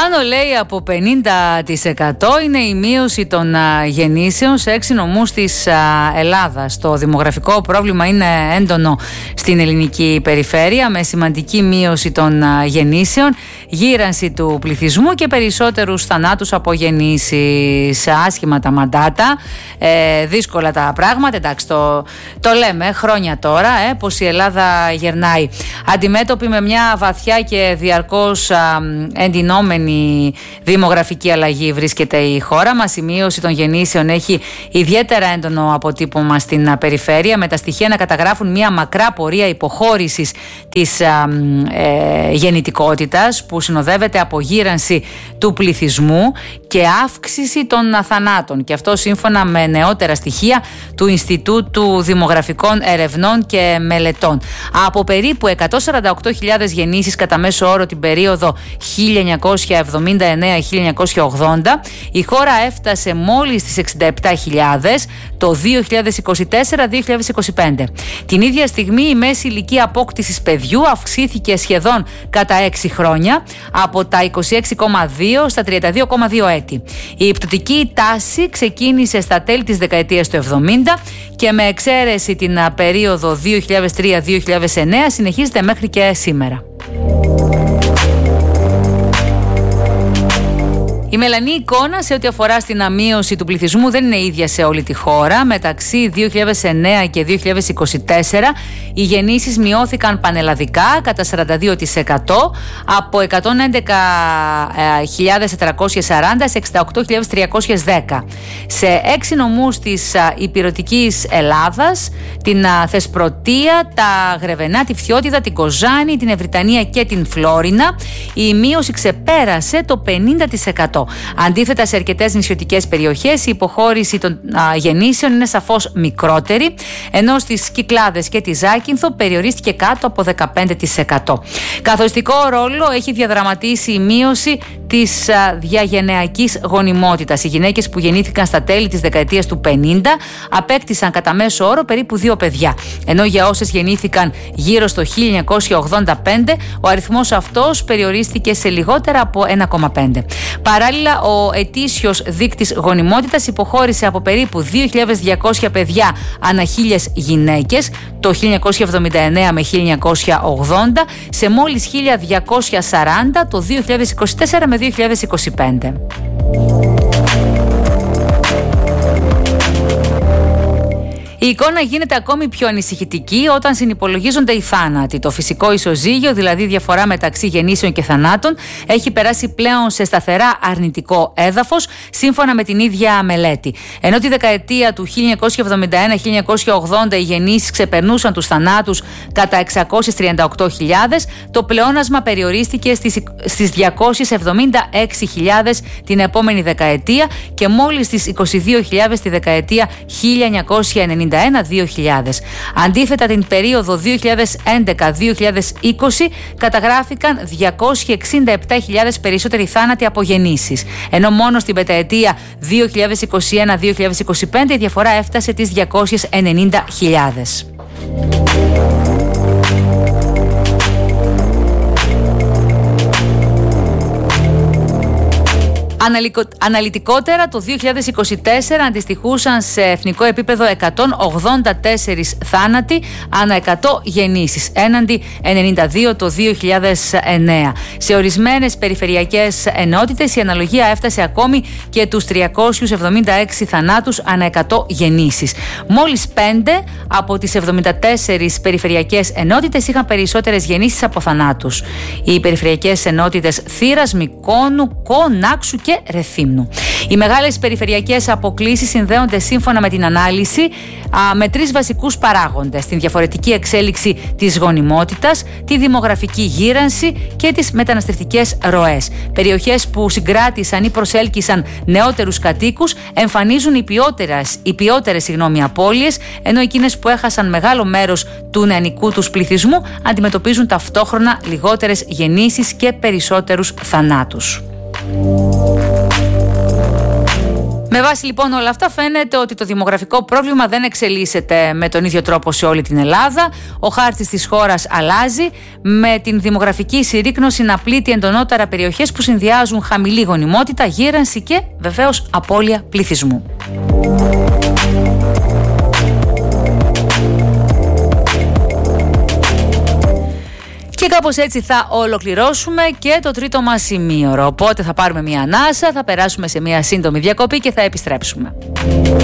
Πάνω, λέει, από 50% είναι η μείωση των γεννήσεων σε 6 νομούς της Ελλάδας. Το δημογραφικό πρόβλημα είναι έντονο στην ελληνική περιφέρεια, με σημαντική μείωση των γεννήσεων, γύρανση του πληθυσμού και περισσότερους θανάτους από γεννήσεις. Άσχημα τα μαντάτα, δύσκολα τα πράγματα. Εντάξει, το λέμε χρόνια τώρα, πως η Ελλάδα γερνάει. Αντιμέτωπη με μια βαθιά και διαρκώς εντυνόμενη δημογραφική αλλαγή βρίσκεται η χώρα μας. Η μείωση των γεννήσεων έχει ιδιαίτερα έντονο αποτύπωμα στην περιφέρεια, με τα στοιχεία να καταγράφουν μια μακρά πορεία υποχώρησης της γεννητικότητας, που συνοδεύεται από γύρανση του πληθυσμού και αύξηση των θανάτων, και αυτό σύμφωνα με νεότερα στοιχεία του Ινστιτούτου Δημογραφικών Ερευνών και Μελετών. Από περίπου 148.000 γεννήσεις κατά μέσο όρο την περίοδο 1979-1980, η χώρα έφτασε μόλις στις 67.000 το 2024-2025. Την ίδια στιγμή η μέση ηλικία απόκτησης παιδιού αυξήθηκε σχεδόν κατά 6 χρόνια, από τα 26,2 στα 32,2 έτη. Η πτωτική τάση ξεκίνησε στα τέλη της δεκαετίας του 70 και με εξαίρεση την περίοδο 2003-2009 συνεχίζεται μέχρι και σήμερα. Η μελανή εικόνα σε ό,τι αφορά στην αμείωση του πληθυσμού δεν είναι ίδια σε όλη τη χώρα. Μεταξύ 2009 και 2024 οι γεννήσεις μειώθηκαν πανελλαδικά κατά 42%, από 111.440 σε 68.310. Σε 6 νομούς της υπηρετικής Ελλάδας, την Θεσπρωτεία, τα Γρεβενά, τη Φθιώτιδα, την Κοζάνη, την Ευρυτανία και την Φλόρινα, η μείωση ξεπέρασε το 50%. Αντίθετα, σε αρκετές νησιωτικές περιοχές η υποχώρηση των γεννήσεων είναι σαφώς μικρότερη, ενώ στις Κυκλάδες και τη Ζάκυνθο περιορίστηκε κάτω από 15%. Καθοριστικό ρόλο έχει διαδραματίσει η μείωση της διαγενειακής γονιμότητας. Οι γυναίκες που γεννήθηκαν στα τέλη της δεκαετίας του 50 απέκτησαν κατά μέσο όρο περίπου 2 παιδιά, ενώ για όσες γεννήθηκαν γύρω στο 1985 ο αριθμός αυτός περιορίστηκε σε λιγότερα από 1,5. Παράλληλα, ο ετήσιος δείκτης γονιμότητας υποχώρησε από περίπου 2.200 παιδιά ανά 1.000 γυναίκες το 1979 με 1980 σε μόλις 1.240 το 2024 με 2025. Η εικόνα γίνεται ακόμη πιο ανησυχητική όταν συνυπολογίζονται οι θάνατοι. Το φυσικό ισοζύγιο, δηλαδή διαφορά μεταξύ γεννήσεων και θανάτων, έχει περάσει πλέον σε σταθερά αρνητικό έδαφος, σύμφωνα με την ίδια μελέτη. Ενώ τη δεκαετία του 1971-1980 οι γεννήσεις ξεπερνούσαν τους θανάτους κατά 638.000, το πλεόνασμα περιορίστηκε στις 276.000 την επόμενη δεκαετία και μόλις στις 22.000 τη δεκαετία 1990. 2000. Αντίθετα, την περίοδο 2011-2020 καταγράφηκαν 267.000 περισσότεροι θάνατοι από γεννήσεις, ενώ μόνο στην πενταετία 2021-2025 η διαφορά έφτασε τις 290.000. Αναλυτικότερα, το 2024 αντιστοιχούσαν σε εθνικό επίπεδο 184 θάνατοι ανά 100 γεννήσεις, έναντι 92 το 2009. Σε ορισμένες περιφερειακές ενότητες η αναλογία έφτασε ακόμη και τους 376 θανάτους ανά 100 γεννήσεις. Μόλις 5 από τις 74 περιφερειακές ενότητες είχαν περισσότερες γεννήσεις από θανάτους. Οι περιφερειακές ενότητες Θήρας, Μικόνου, Νάξου και Ρεθύμνου. Οι μεγάλες περιφερειακές αποκλίσεις συνδέονται σύμφωνα με την ανάλυση με 3 βασικούς παράγοντες: την διαφορετική εξέλιξη της γονιμότητας, τη δημογραφική γύρανση και τις μεταναστευτικές ροές. Περιοχές που συγκράτησαν ή προσέλκυσαν νεότερους κατοίκους εμφανίζουν οι ποιότερες απώλειες, ενώ εκείνες που έχασαν μεγάλο μέρος του νεανικού τους πληθυσμού αντιμετωπίζουν ταυτόχρονα λιγότερες γεννήσεις και περισσότερους θανάτους. Με βάση λοιπόν όλα αυτά, φαίνεται ότι το δημογραφικό πρόβλημα δεν εξελίσσεται με τον ίδιο τρόπο σε όλη την Ελλάδα. Ο χάρτης της χώρας αλλάζει, με την δημογραφική συρρίκνωση να πλήττει εντονότερα περιοχές που συνδυάζουν χαμηλή γονιμότητα, γύρανση και βεβαίως απώλεια πληθυσμού. Και κάπως έτσι θα ολοκληρώσουμε και το τρίτο μας ημίωρο. Οπότε θα πάρουμε μια ανάσα, θα περάσουμε σε μια σύντομη διακοπή και θα επιστρέψουμε.